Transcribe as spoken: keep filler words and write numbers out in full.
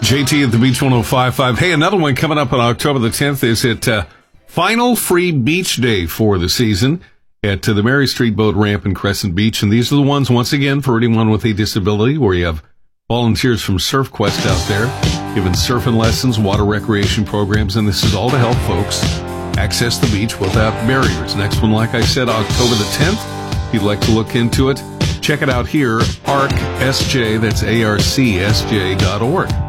J T at the Beach one oh five point five. Hey, another one coming up on October the tenth. Is it uh, final free beach day for the season at uh, the Mary Street Boat Ramp in Crescent Beach. And these are the ones, once again, for anyone with a disability, where you have volunteers from SurfQuest out there giving surfing lessons, water recreation programs, and this is all to help folks access the beach without barriers. Next one, like I said, October the tenth. If you'd like to look into it, check it out here, A R C S J, that's A R C S J dot org.